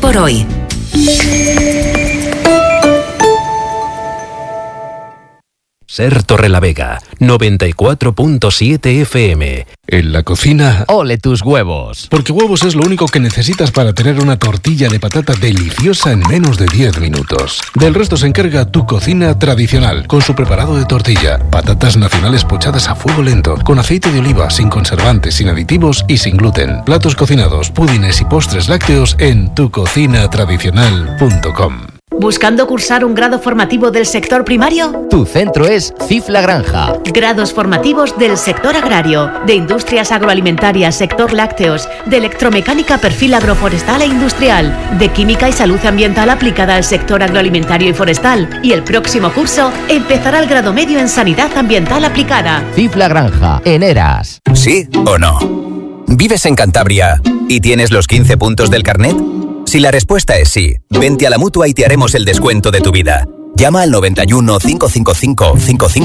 por hoy. Ser Torrelavega, 94.7 FM. En la cocina, ¡ole tus huevos! Porque huevos es lo único que necesitas para tener una tortilla de patata deliciosa en menos de 10 minutos. Del resto se encarga Tu Cocina Tradicional, con su preparado de tortilla, patatas nacionales pochadas a fuego lento, con aceite de oliva, sin conservantes, sin aditivos y sin gluten. Platos cocinados, pudines y postres lácteos en tucocinatradicional.com. ¿Buscando cursar un grado formativo del sector primario? Tu centro es CIF La Granja. Grados formativos del sector agrario, de industrias agroalimentarias, sector lácteos, de electromecánica perfil agroforestal e industrial, de química y salud ambiental aplicada al sector agroalimentario y forestal. Y el próximo curso empezará el grado medio en sanidad ambiental aplicada. CIF La Granja, en Eras. ¿Sí o no? ¿Vives en Cantabria y tienes los 15 puntos del carnet? Si la respuesta es sí, vente a la Mutua y te haremos el descuento de tu vida. Llama al 91 555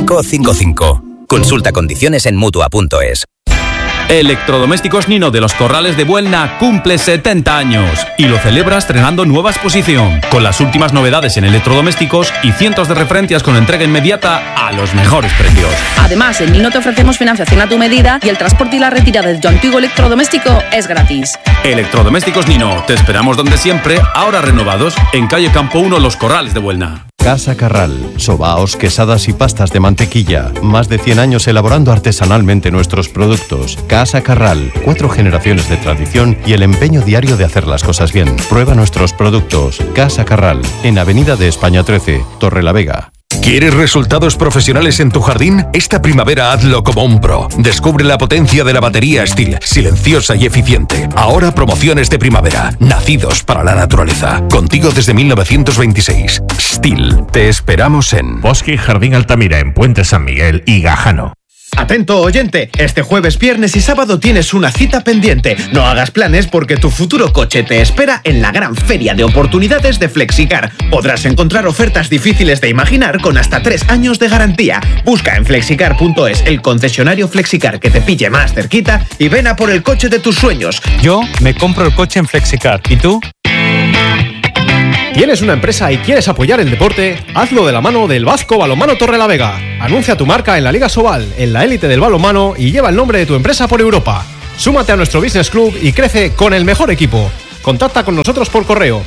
5555. Consulta condiciones en Mutua.es. Electrodomésticos Nino de los Corrales de Buelna cumple 70 años y lo celebra estrenando nueva exposición con las últimas novedades en electrodomésticos y cientos de referencias con entrega inmediata a los mejores precios. Además, en Nino te ofrecemos financiación a tu medida y el transporte y la retirada de tu antiguo electrodoméstico es gratis. Electrodomésticos Nino, te esperamos donde siempre, ahora renovados, en calle Campo 1 Los Corrales de Buelna. Casa Carral, sobaos, quesadas y pastas de mantequilla. Más de 100 años elaborando artesanalmente nuestros productos. Casa Carral, 4 generaciones de tradición y el empeño diario de hacer las cosas bien. Prueba nuestros productos. Casa Carral, en Avenida de España 13, Torrelavega. ¿Quieres resultados profesionales en tu jardín? Esta primavera hazlo como un pro. Descubre la potencia de la batería Stihl, silenciosa y eficiente. Ahora promociones de primavera, nacidos para la naturaleza. Contigo desde 1926. Stihl. Te esperamos en Bosque y Jardín Altamira, en Puente San Miguel y Gajano. Atento oyente, este jueves, viernes y sábado tienes una cita pendiente. No hagas planes porque tu futuro coche te espera en la gran feria de oportunidades de Flexicar. Podrás encontrar ofertas difíciles de imaginar con hasta 3 años de garantía. Busca en flexicar.es el concesionario Flexicar que te pille más cerquita y ven a por el coche de tus sueños. Yo me compro el coche en Flexicar. ¿Y tú? ¿Tienes una empresa y quieres apoyar el deporte? Hazlo de la mano del Vasco Balonmano Torrelavega. Anuncia tu marca en la Liga Sobal, en la élite del balonmano y lleva el nombre de tu empresa por Europa. Súmate a nuestro Business Club y crece con el mejor equipo. Contacta con nosotros por correo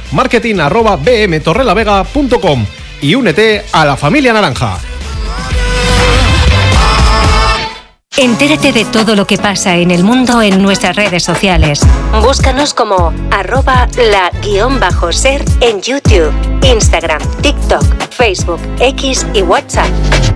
marketing@bmtorrelavega.com y únete a la familia naranja. Entérate de todo lo que pasa en el mundo en nuestras redes sociales. Búscanos como @la_ser en YouTube, Instagram, TikTok, Facebook, X y WhatsApp.